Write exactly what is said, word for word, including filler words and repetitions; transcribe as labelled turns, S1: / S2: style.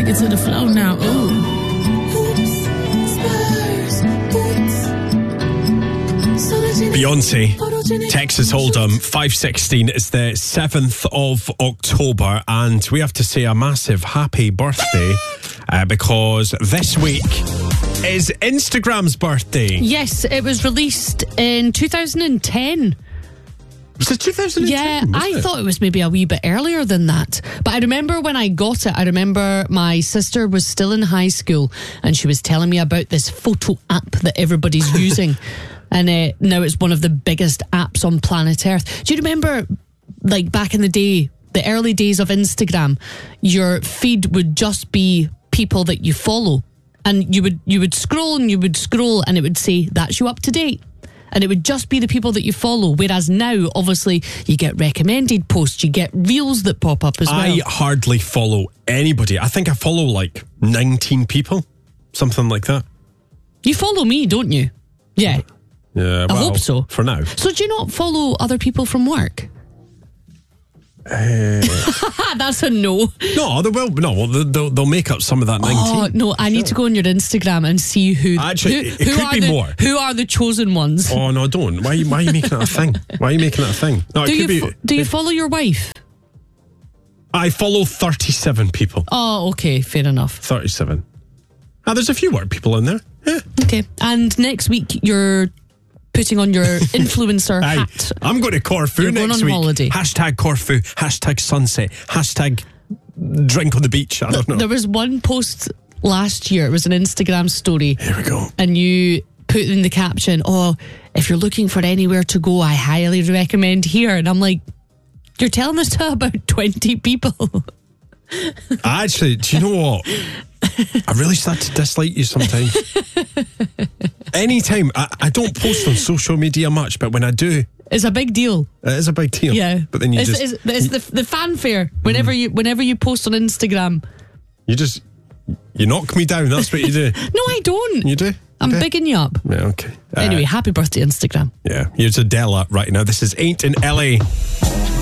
S1: take it to the flow now. Ooh.
S2: Beyonce, Texas Hold'em, five sixteen is the seventh of October, and we have to say a massive happy birthday uh, because this week is Instagram's birthday.
S1: Yes, it was released in two thousand ten.
S2: Was it two thousand ten?
S1: Yeah, I
S2: it?
S1: thought it was maybe a wee bit earlier than that. But I remember when I got it, I remember my sister was still in high school and she was telling me about this photo app that everybody's using. And uh, now it's one of the biggest apps on planet Earth. Do you remember, like, back in the day, the early days of Instagram, your feed would just be people that you follow. And you would you would scroll and you would scroll and it would say, that's you up to date. And it would just be the people that you follow. Whereas now, obviously, you get recommended posts, you get reels that pop up as well.
S2: I hardly follow anybody. I think I follow like nineteen people, something like that.
S1: You follow me, don't you? Yeah.
S2: Yeah,
S1: I
S2: well,
S1: hope so.
S2: For now.
S1: So do you not follow other people from work?
S2: Uh,
S1: That's a no.
S2: No, they will. No, they'll, they'll make up some of that nineteen.
S1: Oh no, I need
S2: Sure.
S1: to go on your Instagram and see who.
S2: Actually,
S1: who,
S2: it
S1: who
S2: could
S1: are
S2: be
S1: the,
S2: more.
S1: Who are the chosen ones?
S2: Oh no, don't. Why are you, why are you making that a thing? Why are you making that a thing? No, it
S1: do
S2: could
S1: you
S2: be.
S1: fo- do you follow your wife?
S2: I follow thirty-seven people.
S1: Oh, okay, fair enough.
S2: thirty-seven. Ah, there's a few work people in there. Yeah.
S1: Okay, and next week you're putting on your influencer
S2: Aye,
S1: hat.
S2: I'm going to Corfu
S1: You're
S2: next
S1: going on
S2: week.
S1: holiday.
S2: Hashtag Corfu. Hashtag sunset. Hashtag drink on the beach. I don't know.
S1: There was one post last year. It was an Instagram story.
S2: Here we go.
S1: And you put in the caption, oh, if you're looking for anywhere to go, I highly recommend here. And I'm like, you're telling this to about twenty people.
S2: Actually, do you know what? I really start to dislike you sometimes. Anytime. I, I don't post on social media much, but when I do,
S1: It's a big deal.
S2: it is a big deal.
S1: Yeah.
S2: But then you
S1: it's,
S2: just...
S1: It's, it's the, the fanfare. Whenever you whenever you post on Instagram.
S2: You just... You knock me down. That's what you do.
S1: No, I don't.
S2: You do? You
S1: I'm
S2: do?
S1: bigging you up.
S2: Yeah, okay. Uh,
S1: Anyway, happy birthday, Instagram.
S2: Yeah. Here's Adela right now. This is Ain't in L A.